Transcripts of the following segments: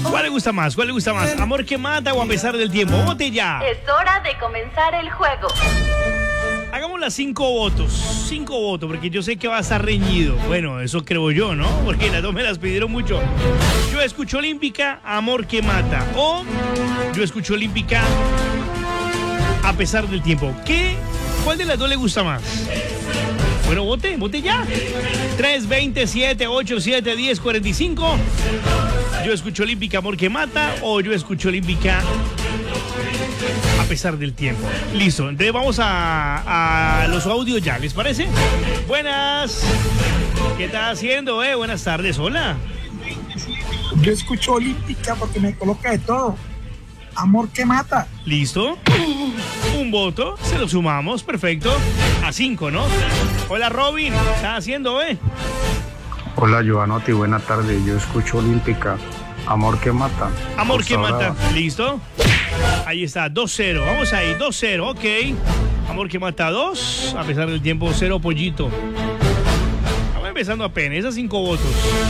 ¿Cuál le gusta más? ¿Cuál le gusta más? ¿Amor que mata o a pesar del tiempo? Vote ya. Es hora de comenzar el juego. Hagamos las 5 votos. 5 votos, porque yo sé que va a estar reñido. Bueno, eso creo yo, ¿no? Porque las dos me las pidieron mucho. Yo escucho Olímpica, Amor que mata. O yo escucho Olímpica, a pesar del tiempo. ¿Cuál de las dos le gusta más? Bueno, vote ya. 320-787-1045. Yo escucho Olímpica, Amor que mata. O yo escucho Olímpica, a pesar del tiempo. Listo, entonces vamos a los audios ya, ¿les parece? Buenas. ¿Qué estás haciendo, Buenas tardes, hola. Yo escucho Olímpica porque me coloca de todo. Amor que mata. ¿Listo? Un voto, se lo sumamos, perfecto. A 5, ¿no? Hola, Robin, ¿qué estás haciendo, Hola, Giovanotti, buena tarde. Yo escucho Olímpica, Amor que mata. Amor Costa que mata, Brava. ¿listo? Ahí está, 2-0, vamos ahí, 2-0, ok. Amor que mata 2, a pesar del tiempo 0 pollito. Estamos empezando apenas, esas 5 votos.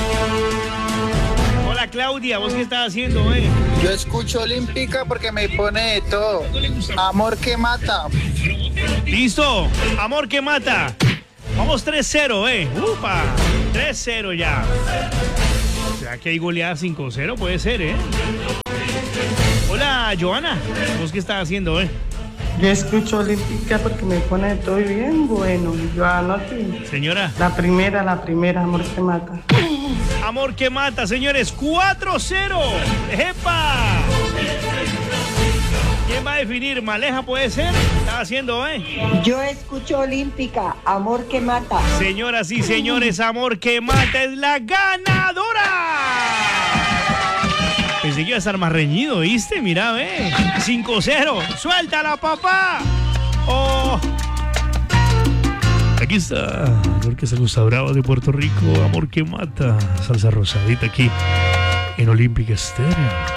Hola, Claudia, ¿vos qué estás haciendo, Yo escucho Olímpica porque me pone de todo. Amor que mata. ¿Listo? Amor que mata. Vamos 3-0, Upa, 3-0 ya. O sea que hay goleada 5-0, puede ser, Hola, Joana, ¿vos qué estás haciendo, Yo escucho Olímpica porque me pone de todo bien bueno. Giovanotti. Señora. La primera, Amor que mata. Amor que mata, señores, 4-0. ¡Epa! ¿Quién va a definir? ¿Maleja puede ser? ¿Qué estás haciendo, Yo escucho Olímpica, Amor que mata. Señoras y señores, Amor que mata es la ganadora. Pensé que iba a estar más reñido, ¿viste? Mira, 5-0. ¡Suéltala, papá! ¡Oh! Aquí está la Orquesta Costa Brava de Puerto Rico, Amor que mata. Salsa rosadita aquí en Olímpica Estéreo.